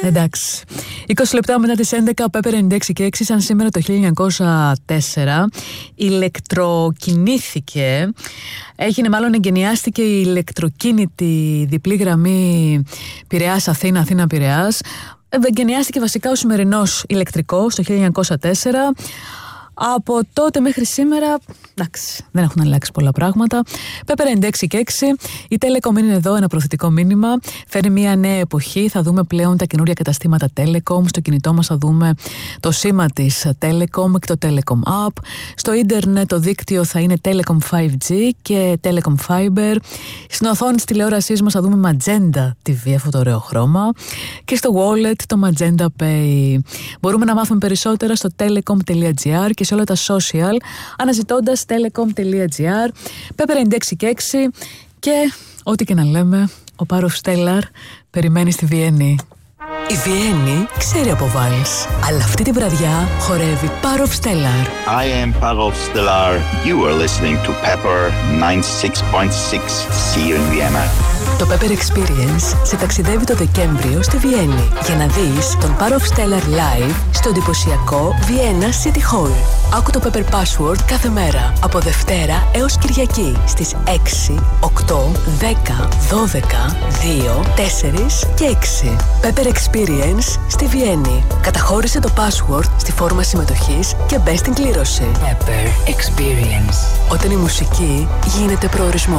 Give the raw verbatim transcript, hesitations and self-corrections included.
Εντάξει. είκοσι λεπτά μετά τις έντεκα, ο Pepper ενενήντα έξι και έξι, σαν σήμερα το χίλια εννιακόσια τέσσερα, ηλεκτροκινήθηκε. Έγινε, μάλλον εγκαινιάστηκε η ηλεκτροκίνητη διπλή γραμμή Πειραιάς Αθήνα, Αθήνα Πειραιάς. Εγκαινιάστηκε βασικά ο σημερινός ηλεκτρικός το χίλια εννιακόσια τέσσερα. Από τότε μέχρι σήμερα, εντάξει, δεν έχουν αλλάξει πολλά πράγματα. Pepper ενενήντα έξι και έξι, η Telecom είναι εδώ, ένα προθετικό μήνυμα. Φέρνει μια νέα εποχή. Θα δούμε πλέον τα καινούρια καταστήματα Telecom. Στο κινητό μας θα δούμε το σήμα της Telecom και το Telecom App. Στο ίντερνετ το δίκτυο θα είναι Telecom φάιβ τζι και Telecom Fiber. Στην οθόνη της τηλεόρασής μας θα δούμε Magenta τι βι, αυτό το ωραίο χρώμα. Και στο wallet το Magenta Pay. Μπορούμε να μάθουμε περισσότερα στο telecom.gr και σε όλα τα social αναζητώντας telecom.gr. Pepper ενενήντα έξι και έξι, και ό,τι και να λέμε, ο Πάροφ Στέλλαρ περιμένει στη Βιέννη. Η Βιέννη ξέρει από βάλς, αλλά αυτή τη βραδιά χορεύει Πάροφ Στέλλαρ. I am Parov Stellar. You are listening to Pepper ninety-six point six. See you in Vienna. Το Pepper Experience σε ταξιδεύει το Δεκέμβριο στη Βιέννη για να δεις τον Πάροφ Stellar live στο εντυπωσιακό Vienna City Hall. Άκου το Pepper Password κάθε μέρα από Δευτέρα έως Κυριακή στις έξι, οκτώ, δέκα, δώδεκα, δύο, τέσσερα και έξι. Pepper Experience στη Βιέννη. Καταχώρησε το password στη φόρμα συμμετοχής και μπες στην κλήρωση. Pepper Experience. Όταν η μουσική γίνεται προορισμό.